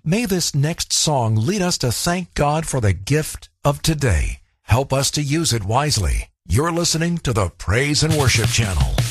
May this next song lead us to thank God for the gift of today. Help us to use it wisely. You're listening to the Praise and Worship Channel.